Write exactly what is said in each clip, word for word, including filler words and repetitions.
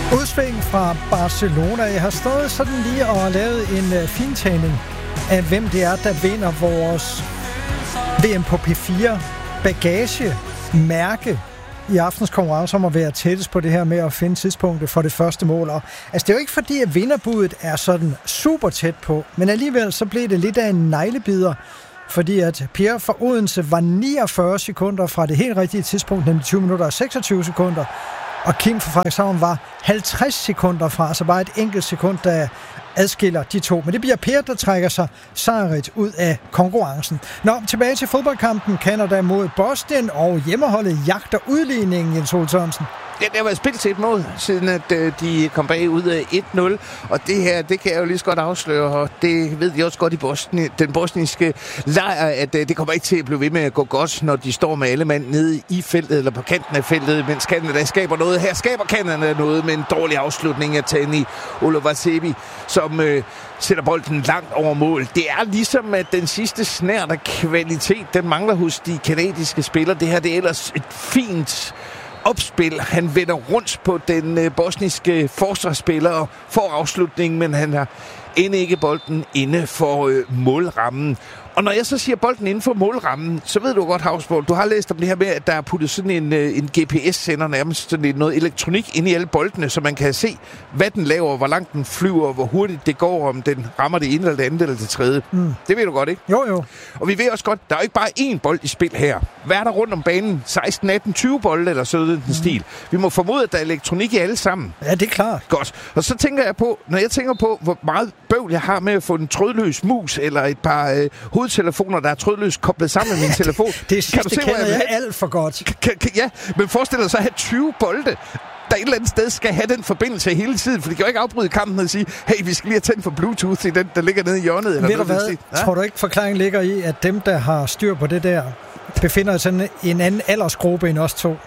Udsving fra Barcelona. Jeg har stået sådan lige og lavet en uh, fintagning af, hvem det er, der vinder vores V M på P fire bagage mærke i aftens konkurrence om at være tættest på det her med at finde tidspunktet for det første mål. Og, altså, det er jo ikke fordi, at vinderbudet er sådan super tæt på, men alligevel så blev det lidt af en neglebider, fordi at Pierre fra Odense var niogfyrre sekunder fra det helt rigtige tidspunkt, nemlig tyve minutter og seksogtyve sekunder, og Kim fra Frederikshavn var halvtreds sekunder fra, altså bare et enkelt sekund, der adskiller de to. Men det bliver Per, der trækker sig sejrigt ud af konkurrencen. Nå, tilbage til fodboldkampen. Canada mod Bosnien, og hjemmeholdet jagter udligningen, Jens Ole Sørensen. Ja, det har været spillet til et mål, siden at øh, de kom bagud af et nul. Og det her, det kan jeg jo lige så godt afsløre, og det ved de også godt i Bosnien, den bosniske lejr, at øh, det kommer ikke til at blive ved med at gå godt, når de står med alle mand nede i feltet, eller på kanten af feltet, mens Canada skaber noget. Her skaber Canada noget med en dårlig afslutning af Tani Olovasevi, som øh, sætter bolden langt over mål. Det er ligesom, at den sidste snært af kvalitet, den mangler hos de kanadiske spillere. Det her, det er ellers et fint opspil. Han vender rundt på den øh, bosniske forsvarsspiller og får afslutningen, men han har endnu ikke bolden inde for øh, målrammen. Og når jeg så siger bolden inden for målrammen, så ved du godt, Havsborg, du har læst om det her med, at der er puttet sådan en, en G P S-sender, nærmest sådan noget elektronik inde i alle boldene, så man kan se, hvad den laver, hvor langt den flyver, hvor hurtigt det går, om den rammer det ene eller det andet eller det tredje. Mm. Det ved du godt, ikke? Jo, jo. Og vi ved også godt, der er jo ikke bare én bold i spil her. Hvad er der rundt om banen? seksten, atten, tyve bolde eller sådan den mm. stil. Vi må formode, at der er elektronik i alle sammen. Ja, det er klart. Godt. Og så tænker jeg på, når jeg tænker på, hvor meget bøvl jeg har med at få en trådløs mus eller et par øh, hovedtelefoner, der er trådløst koblet sammen med min telefon. Det sidste kan du se, kender jeg, jeg alt for godt. K- k- ja, men forestil dig så at have tyve bolde, der et eller andet sted skal have den forbindelse hele tiden, for det kan jo ikke afbryde kampen og sige, hey, vi skal lige have tændt for Bluetooth i den, der ligger nede i hjørnet. Eller ved du hvad? Ja? Tror du ikke, forklaringen ligger i, at dem, der har styr på det der, befinder sig i en anden aldersgruppe end os to?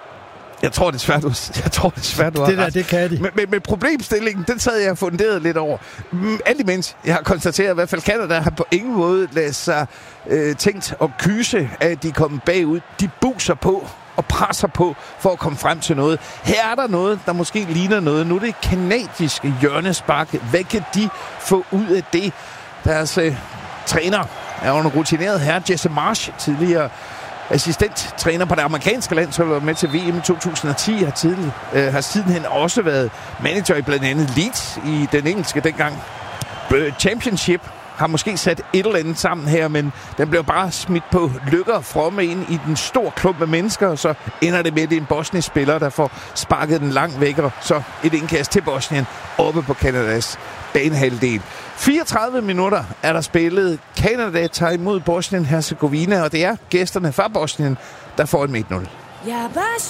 Jeg tror, det er svært, du, jeg tror, det er svært, du har det der, det kan de. Men, men, men problemstillingen, den sad jeg og funderet lidt over. Alt imens, jeg har konstateret, at i hvert fald Canada har på ingen måde ladet sig øh, tænkt at kyse, at de kommer bagud. De buser på og presser på for at komme frem til noget. Her er der noget, der måske ligner noget. Nu er det kanadiske hjørnespark. Hvad kan de få ud af det? Deres øh, træner er jo en rutineret herre, Jesse Marsh, tidligere assistenttræner på det amerikanske landshold, var med til V M i to tusind og ti, har, tidlig, øh, har sidenhen også været manager i blandt andet Leeds i den engelske dengang. Championship har måske sat et eller andet sammen her, men den blev bare smidt på lykker fromme ind i den store klump af mennesker, og så ender det med, at det er en bosnisk spiller, der får sparket den langt væk, og så et indkast til Bosnien oppe på Kanadas banehalvdel. fireogtredive minutter er der spillet. Canada tager imod Bosnien-Herzegovina, og det er gæsterne fra Bosnien, der får en et nul.